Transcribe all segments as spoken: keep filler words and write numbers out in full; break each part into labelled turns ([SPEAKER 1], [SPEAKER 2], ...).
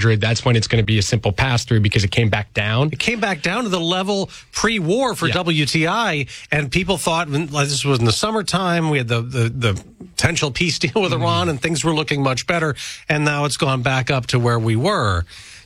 [SPEAKER 1] hundred, that's when it's going to be a simple pass-through because it came back down.
[SPEAKER 2] It came back down to the level pre-war for
[SPEAKER 1] yeah.
[SPEAKER 2] W T I, and people thought, like, this was in the summertime, we had the, the, the potential peace deal with mm. Iran, and things were looking much better, and now it's gone back up to where we were.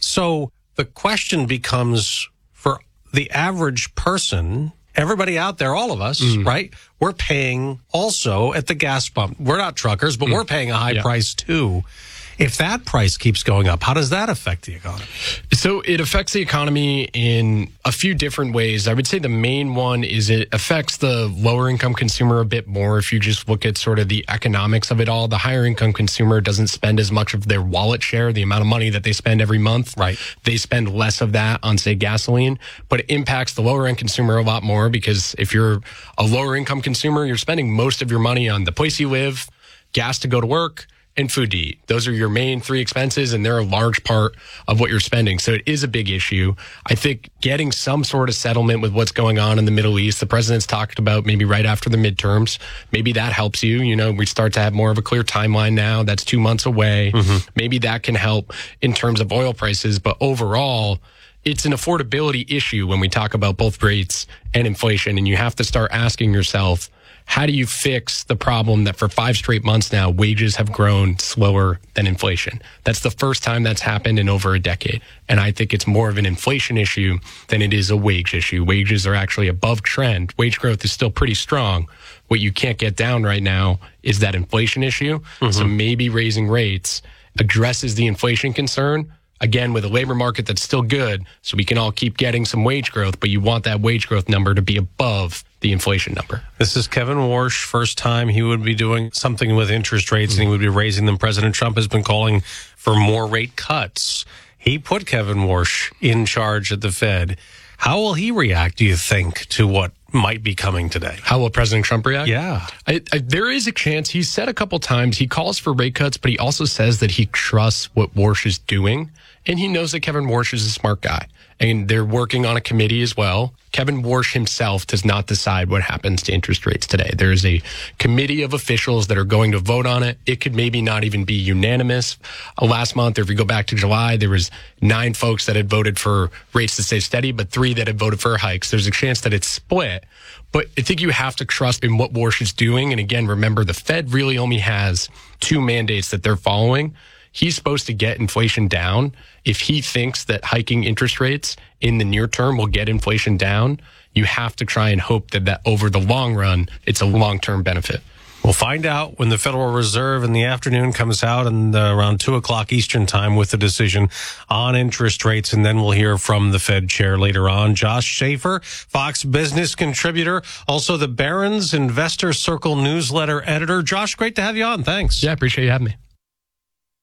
[SPEAKER 2] So the question becomes, for the average person, everybody out there, all of us, mm. right? We're paying also at the gas pump. We're not truckers, but mm. we're paying a high yeah. price too. If that price keeps going up, how does that affect the economy?
[SPEAKER 1] So it affects the economy in a few different ways. I would say the main one is it affects the lower income consumer a bit more. If you just look at sort of the economics of it all, the higher income consumer doesn't spend as much of their wallet share, the amount of money that they spend every month.
[SPEAKER 2] Right.
[SPEAKER 1] They spend less of that on, say, gasoline, but it impacts the lower end consumer a lot more because if you're a lower income consumer, you're spending most of your money on the place you live, gas to go to work, and food to eat. Those are your main three expenses, and they're a large part of what you're spending. So it is a big issue. I think getting some sort of settlement with what's going on in the Middle East, the president's talked about maybe right after the midterms. Maybe that helps you. You know, we start to have more of a clear timeline now. That's two months away. Mm-hmm. Maybe that can help in terms of oil prices. But overall, it's an affordability issue when we talk about both rates and inflation. And you have to start asking yourself, how do you fix the problem that for five straight months now, wages have grown slower than inflation? That's the first time that's happened in over a decade. And I think it's more of an inflation issue than it is a wage issue. Wages are actually above trend. Wage growth is still pretty strong. What you can't get down right now is that inflation issue. Mm-hmm. So maybe raising rates addresses the inflation concern, again, with a labor market that's still good, so we can all keep getting some wage growth, but you want that wage growth number to be above the inflation number.
[SPEAKER 2] This is Kevin Warsh. First time he would be doing something with interest rates, mm-hmm. and he would be raising them. President Trump has been calling for more rate cuts. He put Kevin Warsh in charge at the Fed. How will he react, do you think, to what might be coming today?
[SPEAKER 1] How will President Trump react?
[SPEAKER 2] Yeah.
[SPEAKER 1] I, I, there is a chance. He's said a couple times, he calls for rate cuts, but he also says that he trusts what Warsh is doing. And he knows that Kevin Warsh is a smart guy. And they're working on a committee as well. Kevin Warsh himself does not decide what happens to interest rates today. There is a committee of officials that are going to vote on it. It could maybe not even be unanimous. Uh, last month, or if you go back to July, there was nine folks that had voted for rates to stay steady, but three that had voted for hikes. There's a chance that it's split. But I think you have to trust in what Warsh is doing. And again, remember, the Fed really only has two mandates that they're following. He's supposed to get inflation down. If he thinks that hiking interest rates in the near term will get inflation down, you have to try and hope that, that over the long run, it's a long-term benefit.
[SPEAKER 2] We'll find out when the Federal Reserve in the afternoon comes out and uh, around two o'clock Eastern time with the decision on interest rates. And then we'll hear from the Fed chair later on. Josh Schaefer, Fox Business contributor, also the Barron's Investor Circle newsletter editor. Josh, great to have you on. Thanks.
[SPEAKER 1] Yeah, I appreciate you having me.